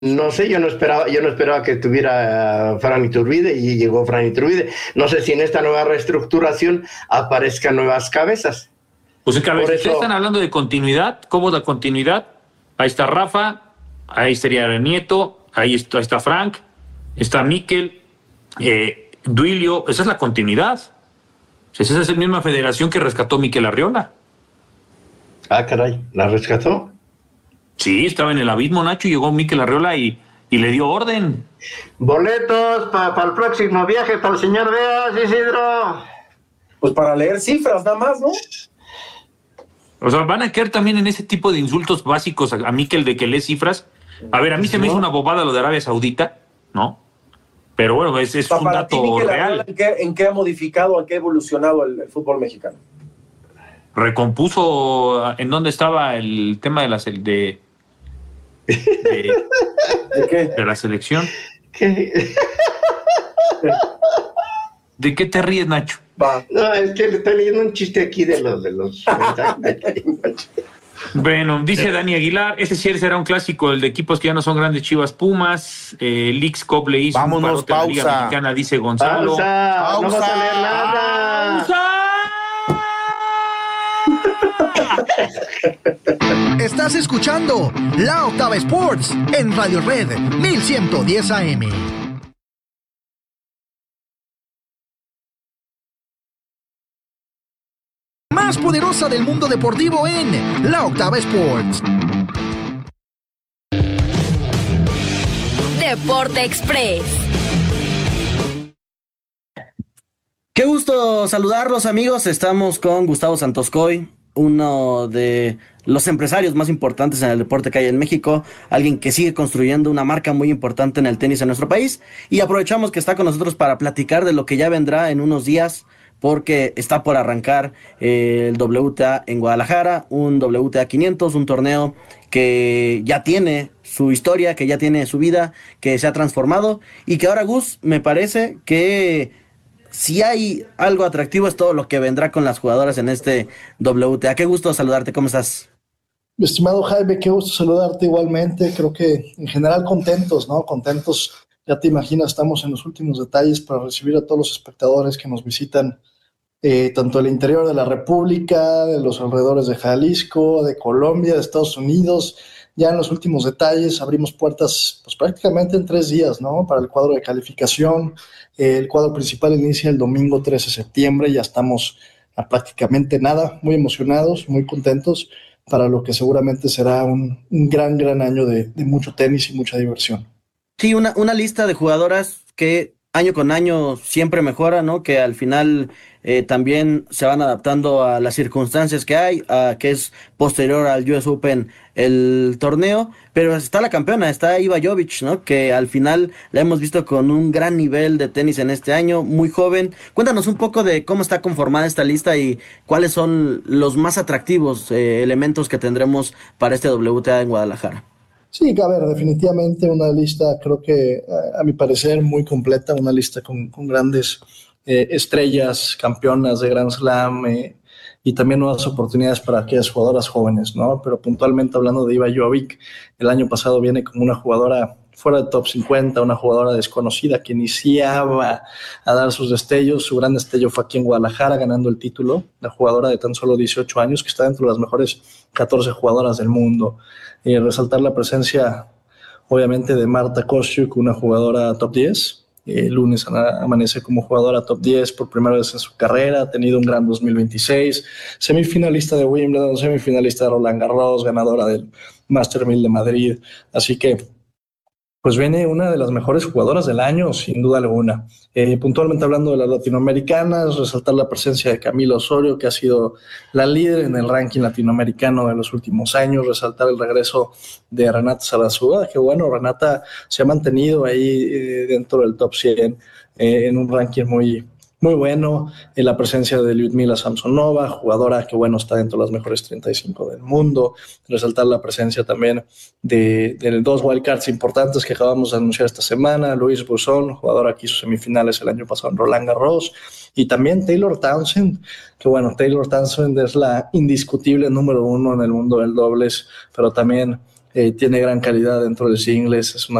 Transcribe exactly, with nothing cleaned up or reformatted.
No sé, yo no esperaba, yo no esperaba que tuviera Fran Iturbide y llegó Fran Iturbide. No sé si en esta nueva reestructuración aparezcan nuevas cabezas. Pues es que a ver, si ustedes están hablando de continuidad, ¿cómo da continuidad? Ahí está Rafa, ahí estaría Nieto, ahí está, ahí está Frank, está Mikel, eh, Duilio, esa es la continuidad. Esa es la misma federación que rescató Mikel Arriola. Ah, caray, ¿la rescató? Sí, estaba en el abismo, Nacho, y llegó Mikel Arriola y, y le dio orden. Boletos para pa el próximo viaje para el señor Veas, Isidro. Pues para leer cifras nada más, ¿no? O sea, van a caer también en ese tipo de insultos básicos a, a Mikel de que lee cifras. A ver, a mí se me hizo una bobada lo de Arabia Saudita, ¿no? Pero bueno, es, es un para dato ti, Mikel real. Arriola, ¿en qué, ¿En qué ha modificado, en qué ha evolucionado el, el fútbol mexicano? Recompuso en dónde estaba el tema de la de, de, ¿De qué? De la selección. ¿Qué? ¿De qué te ríes, Nacho? Va. No, es que le estoy leyendo un chiste aquí de los de los Bueno, dice Dani Aguilar, ese sí será un clásico, el de equipos que ya no son grandes, Chivas Pumas, eh, Leagues Cup le hizo Vámonos, un parote a la Liga pausa. Mexicana, dice Gonzalo. Pausa, Pausa. no vas a leer nada. ¡Pausa! Estás escuchando La Octava Sports en Radio Red mil ciento diez A M. Más poderosa del mundo deportivo en La Octava Sports. Deporte Express. Qué gusto saludarlos, amigos. Estamos con Gustavo Santoscoy, uno de los empresarios más importantes en el deporte que hay en México, alguien que sigue construyendo una marca muy importante en el tenis en nuestro país, y aprovechamos que está con nosotros para platicar de lo que ya vendrá en unos días, porque está por arrancar eh, el W T A en Guadalajara, un W T A quinientos, un torneo que ya tiene su historia, que ya tiene su vida, que se ha transformado, y que ahora, Gus, me parece que si hay algo atractivo es todo lo que vendrá con las jugadoras en este W T A. Qué gusto saludarte, ¿cómo estás? Mi estimado Jaime, qué gusto saludarte igualmente. Creo que en general contentos, ¿no? Contentos, ya te imaginas, estamos en los últimos detalles para recibir a todos los espectadores que nos visitan, eh, tanto del interior de la República, de los alrededores de Jalisco, de Colombia, de Estados Unidos. Ya en los últimos detalles abrimos puertas pues prácticamente en tres días, ¿no? Para el cuadro de calificación. Eh, el cuadro principal inicia el domingo trece de septiembre, ya estamos a prácticamente nada, muy emocionados, muy contentos para lo que seguramente será un, un gran, gran año de, de mucho tenis y mucha diversión. Sí, una, una lista de jugadoras que año con año siempre mejora, ¿no? Que al final eh, también se van adaptando a las circunstancias que hay, a que es posterior al U S Open el torneo, pero está la campeona, está Iva Jovic, ¿no? Que al final la hemos visto con un gran nivel de tenis en este año, muy joven. Cuéntanos un poco de cómo está conformada esta lista y cuáles son los más atractivos eh, elementos que tendremos para este W T A en Guadalajara. Sí, a ver, definitivamente una lista, creo que a, a mi parecer muy completa, una lista con, con grandes eh, estrellas, campeonas de Grand Slam eh, y también nuevas oportunidades para aquellas jugadoras jóvenes, ¿no? Pero puntualmente hablando de Iva Jovic, el año pasado viene como una jugadora fuera de top cincuenta, una jugadora desconocida que iniciaba a dar sus destellos. Su gran destello fue aquí en Guadalajara ganando el título, la jugadora de tan solo dieciocho años que está dentro de las mejores catorce jugadoras del mundo. Y resaltar la presencia, obviamente, de Marta Kostyuk, una jugadora top diez. El lunes amanece como jugadora top diez por primera vez en su carrera. Ha tenido un gran dos mil veintiséis. Semifinalista de Wimbledon, semifinalista de Roland Garros, ganadora del Master mil de Madrid. Así que, pues viene una de las mejores jugadoras del año, sin duda alguna. Eh, puntualmente hablando de las latinoamericanas, resaltar la presencia de Camila Osorio, que ha sido la líder en el ranking latinoamericano de los últimos años. Resaltar el regreso de Renata Zarazúa, que bueno, Renata se ha mantenido ahí eh, dentro del top cien, eh, en un ranking muy, muy bueno. En la presencia de Lyudmila Samsonova, jugadora que bueno, está dentro de las mejores treinta y cinco del mundo. Resaltar la presencia también de, de dos wildcards importantes que acabamos de anunciar esta semana. Louise Bousson, jugadora que hizo semifinales el año pasado en Roland Garros, y también Taylor Townsend, que bueno, Taylor Townsend es la indiscutible número uno en el mundo del dobles, pero también eh, tiene gran calidad dentro del singles, es una